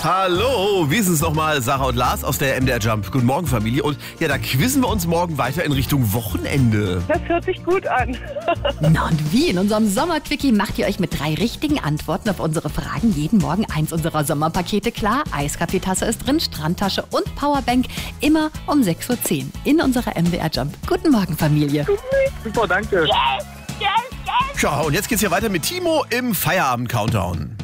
Hallo, wie ist es nochmal? Sarah und Lars aus der MDR Jump. Guten Morgen, Familie. Und ja, da quizzen wir uns morgen weiter in Richtung Wochenende. Das hört sich gut an. Na und wie? In unserem Sommerquickie macht ihr euch mit 3 richtigen Antworten auf unsere Fragen jeden Morgen eins unserer Sommerpakete klar. Eiskaffeetasse ist drin, Strandtasche und Powerbank. Immer um 6.10 Uhr in unserer MDR Jump. Guten Morgen, Familie. Super, danke. Ciao, und jetzt geht's hier weiter mit Timo im Feierabend-Countdown.